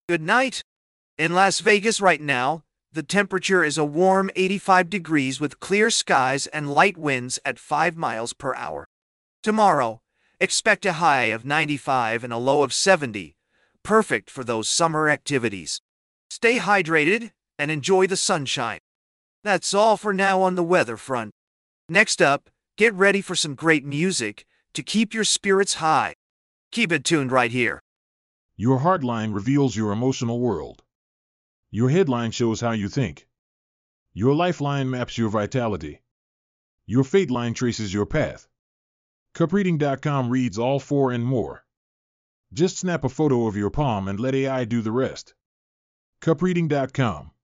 Good night. In Las Vegas right now, the temperature is a warm 85 degrees with clear skies and light winds at 5 miles per hour. Tomorrow, expect a high of 95 and a low of 70, perfect for those summer activities. Stay hydrated and enjoy the sunshine. That's all for now on the weather front. Next up, get ready for some great music to keep your spirits high. Keep it tuned right here. Your heartline reveals your emotional world. Your headline shows how you think. Your lifeline maps your vitality. Your fate line traces your path. Cupreading.com reads all four and more. Just snap a photo of your palm and let AI do the rest. Cupreading.com